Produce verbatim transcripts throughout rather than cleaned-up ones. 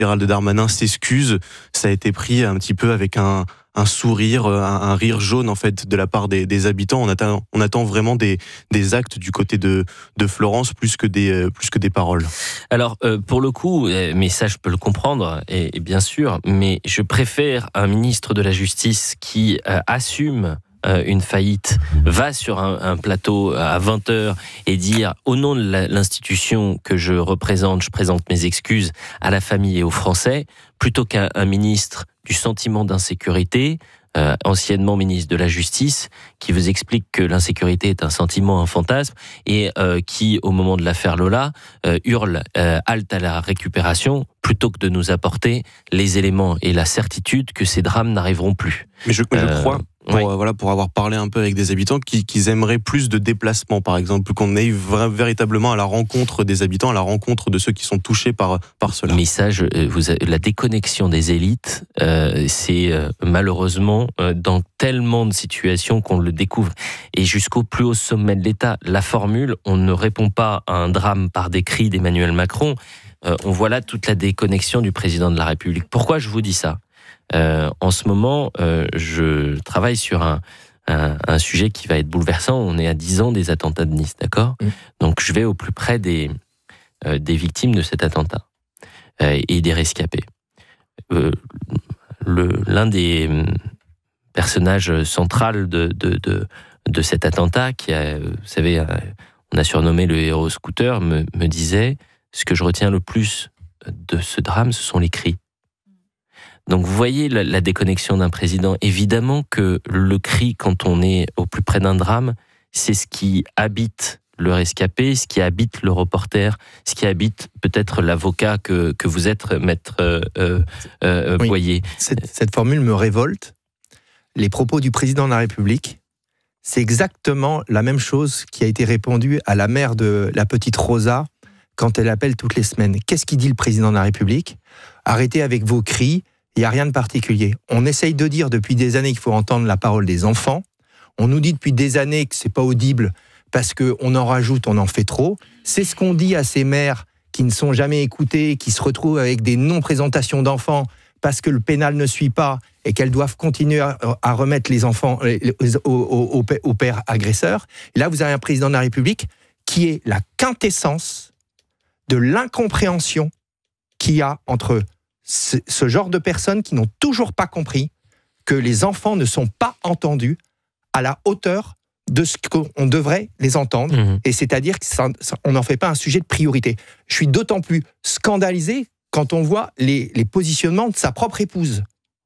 Gérald Darmanin s'excuse, ça a été pris un petit peu avec un, un sourire, un, un rire jaune en fait de la part des, des habitants. On attend, on attend vraiment des, des actes du côté de, de Florence plus que des, plus que des paroles. Alors euh, pour le coup, euh, mais ça je peux le comprendre, et, et bien sûr, mais je préfère un ministre de la Justice qui euh, assume une faillite, va sur un, un plateau à vingt heures et dire au nom de la, l'institution que je représente, je présente mes excuses à la famille et aux Français, plutôt qu'un un ministre du sentiment d'insécurité, euh, anciennement ministre de la Justice, qui vous explique que l'insécurité est un sentiment, un fantasme, et euh, qui, au moment de l'affaire Lola, euh, hurle euh, halte à la récupération, plutôt que de nous apporter les éléments et la certitude que ces drames n'arriveront plus. Mais je, je euh, crois... Pour, oui. euh, voilà, pour avoir parlé un peu avec des habitants qui, qui aimeraient plus de déplacements, par exemple, qu'on aille vra- véritablement à la rencontre des habitants, à la rencontre de ceux qui sont touchés par, par cela. Mais ça, je, vous avez, la déconnexion des élites, euh, c'est euh, malheureusement euh, dans tellement de situations qu'on le découvre. Et jusqu'au plus haut sommet de l'État, la formule, on ne répond pas à un drame par des cris d'Emmanuel Macron. Euh, on voit là toute la déconnexion du président de la République. Pourquoi je vous dis ça ? Euh, en ce moment, euh, je travaille sur un, un, un sujet qui va être bouleversant. On est à dix ans des attentats de Nice, d'accord ? mmh. Donc je vais au plus près des, euh, des victimes de cet attentat euh, et des rescapés. Euh, le, l'un des personnages centraux de, de, de, de cet attentat, qui a, vous savez, on a surnommé le héros scooter, me, me disait « Ce que je retiens le plus de ce drame, ce sont les cris. » Donc vous voyez la, la déconnexion d'un président. Évidemment que le cri, quand on est au plus près d'un drame, c'est ce qui habite le rescapé, ce qui habite le reporter, ce qui habite peut-être l'avocat que, que vous êtes, maître euh, euh, oui. Boyer. Cette, cette formule me révolte. Les propos du président de la République, c'est exactement la même chose qui a été répondue à la mère de la petite Rosa quand elle appelle toutes les semaines. Qu'est-ce qu'il dit le président de la République ? Arrêtez avec vos cris. Il n'y a rien de particulier. On essaye de dire depuis des années qu'il faut entendre la parole des enfants. On nous dit depuis des années que c'est pas audible parce qu'on en rajoute, on en fait trop. C'est ce qu'on dit à ces mères qui ne sont jamais écoutées, qui se retrouvent avec des non-présentations d'enfants parce que le pénal ne suit pas et qu'elles doivent continuer à, à remettre les enfants aux, aux, aux pères agresseurs. Et là, vous avez un président de la République qui est la quintessence de l'incompréhension qu'il y a entre ce genre de personnes qui n'ont toujours pas compris que les enfants ne sont pas entendus à la hauteur de ce qu'on devrait les entendre, mmh. et c'est-à-dire qu'on n'en fait pas un sujet de priorité. Je suis d'autant plus scandalisé quand on voit les, les positionnements de sa propre épouse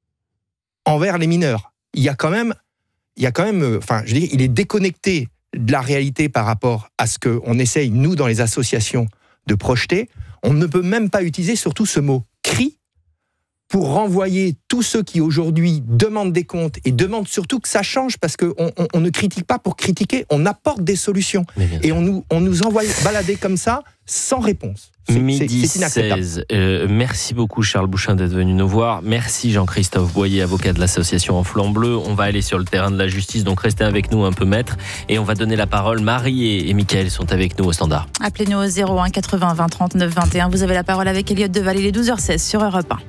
envers les mineurs. Il y a quand même, il y a quand même, enfin, je veux dire, il est déconnecté de la réalité par rapport à ce qu'on essaye, nous, dans les associations, de projeter. On ne peut même pas utiliser surtout ce mot « cri » pour renvoyer tous ceux qui aujourd'hui demandent des comptes et demandent surtout que ça change, parce qu'on on, on ne critique pas pour critiquer, on apporte des solutions. Et on nous, on nous envoie balader comme ça, sans réponse. C'est, Midi c'est, c'est inacceptable. seize. Euh, merci beaucoup Charles Bouchin d'être venu nous voir. Merci Jean-Christophe Boyer, avocat de l'association En Flanc Bleu. On va aller sur le terrain de la justice, donc restez avec nous un peu maître. Et on va donner la parole. Marie et, et Mickaël sont avec nous au standard. Appelez-nous au zéro un quatre-vingts vingt trente-neuf vingt et un. Vous avez la parole avec Elliott Deval. Il est douze heures seize sur Europe un.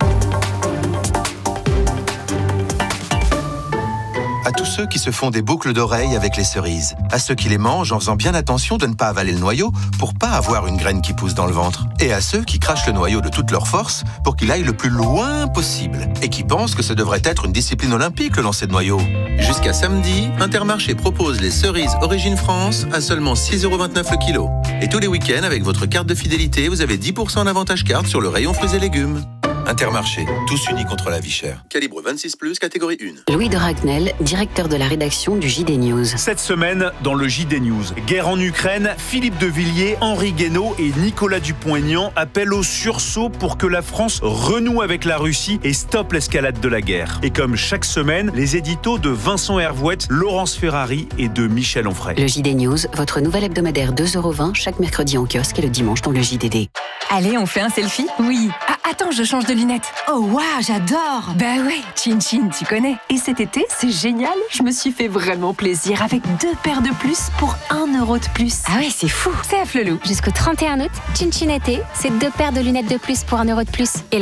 À tous ceux qui se font des boucles d'oreilles avec les cerises, à ceux qui les mangent en faisant bien attention de ne pas avaler le noyau pour pas avoir une graine qui pousse dans le ventre, et à ceux qui crachent le noyau de toute leur force pour qu'il aille le plus loin possible, et qui pensent que ça devrait être une discipline olympique le lancer de noyau. Jusqu'à samedi, Intermarché propose les cerises Origine France à seulement six euros vingt-neuf le kilo. Et tous les week-ends, avec votre carte de fidélité, vous avez dix pour cent d'avantage carte sur le rayon fruits et légumes. Intermarché, tous unis contre la vie chère. Calibre vingt-six plus, catégorie un. Louis de Ragnel, directeur de la rédaction du J D News. Cette semaine, dans le J D News, guerre en Ukraine, Philippe de Villiers, Henri Guénaud et Nicolas Dupont-Aignan appellent au sursaut pour que la France renoue avec la Russie et stoppe l'escalade de la guerre. Et comme chaque semaine, les éditos de Vincent Hervouette, Laurence Ferrari et de Michel Onfray. Le J D News, votre nouvel hebdomadaire deux euros vingt chaque mercredi en kiosque et le dimanche dans le J D D. Allez, on fait un selfie ? Oui. Ah, attends, je change de de lunettes. Oh waouh, j'adore. Bah ouais, Chin Chin, tu connais. Et cet été, c'est génial, je me suis fait vraiment plaisir avec deux paires de plus pour un euro de plus. Ah ouais, c'est fou. C'est à Flelou. Jusqu'au trente et un août, Chin Chin été, c'est deux paires de lunettes de plus pour un euro de plus. Et